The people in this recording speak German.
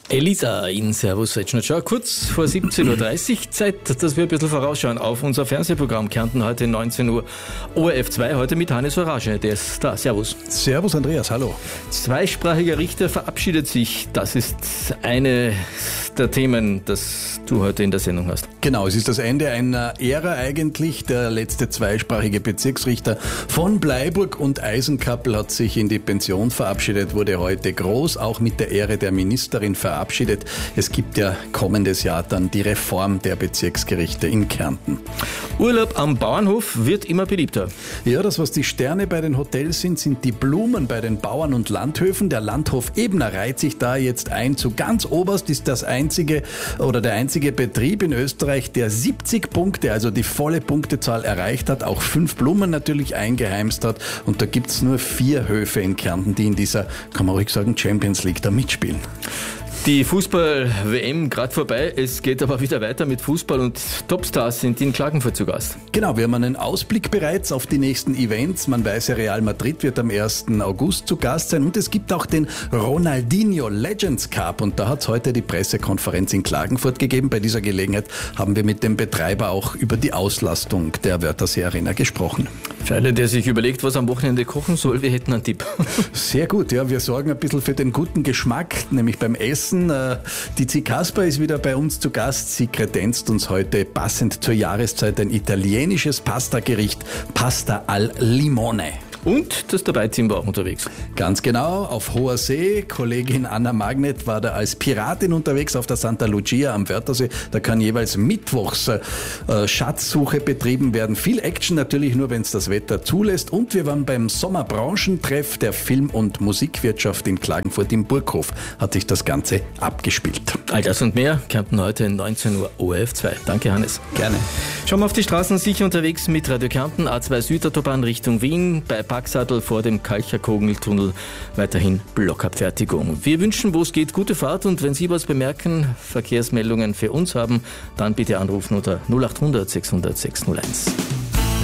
Elisa in Servus Retschnitschau, kurz vor 17.30 Uhr, Zeit, dass wir ein bisschen vorausschauen auf unser Fernsehprogramm Kärnten heute 19 Uhr, ORF 2, heute mit Hannes Orage, der ist da, Servus. Servus Andreas, hallo. Zweisprachiger Richter verabschiedet sich, das ist eine der Themen, das du heute in der Sendung hast. Genau, es ist das Ende einer Ära eigentlich. Der letzte zweisprachige Bezirksrichter von Bleiburg und Eisenkappel hat sich in die Pension verabschiedet, wurde heute groß, auch mit der Ehre der Ministerin verabschiedet. Es gibt ja kommendes Jahr dann die Reform der Bezirksgerichte in Kärnten. Urlaub am Bauernhof wird immer beliebter. Ja, das, was die Sterne bei den Hotels sind die Blumen bei den Bauern- und Landhöfen. Der Landhof Ebner reiht sich da jetzt ein. Zu ganz oberst ist der einzige Betrieb in Österreich, der 70 Punkte, also die volle Punktezahl erreicht hat, auch 5 Blumen natürlich eingeheimst hat. Und da gibt's nur 4 Höfe in Kärnten, die in dieser, kann man ruhig sagen, Champions League da mitspielen. Die Fußball-WM gerade vorbei, es geht aber wieder weiter mit Fußball und Topstars sind in Klagenfurt zu Gast. Genau, wir haben einen Ausblick bereits auf die nächsten Events. Man weiß ja, Real Madrid wird am 1. August zu Gast sein und es gibt auch den Ronaldinho Legends Cup und da hat es heute die Pressekonferenz in Klagenfurt gegeben. Bei dieser Gelegenheit haben wir mit dem Betreiber auch über die Auslastung der Wörthersee Arena gesprochen. Für alle, der sich überlegt, was am Wochenende kochen soll, wir hätten einen Tipp. Sehr gut, ja, wir sorgen ein bisschen für den guten Geschmack, nämlich beim Essen. Die Zi Kasper ist wieder bei uns zu Gast. Sie kredenzt uns heute passend zur Jahreszeit ein italienisches Pastagericht, Pasta al Limone. Und das Dabei-Team war auch unterwegs. Ganz genau, auf hoher See. Kollegin Anna Magnet war da als Piratin unterwegs auf der Santa Lucia am Wörthersee. Da kann jeweils mittwochs Schatzsuche betrieben werden. Viel Action natürlich nur, wenn es das Wetter zulässt. Und wir waren beim Sommerbrauschentreff der Film- und Musikwirtschaft in Klagenfurt im Burghof. Hat sich das Ganze abgespielt. All das und mehr, Kärnten heute 19 Uhr ORF 2. Danke, Hannes. Gerne. Schauen wir auf die Straßen, sicher unterwegs mit Radio Kärnten, A2 Südautobahn Richtung Wien, bei Paxadl vor dem Kalcher-Kogeltunnel weiterhin Blockabfertigung. Wir wünschen, wo es geht, gute Fahrt und wenn Sie was bemerken, Verkehrsmeldungen für uns haben, dann bitte anrufen unter 0800 600 601.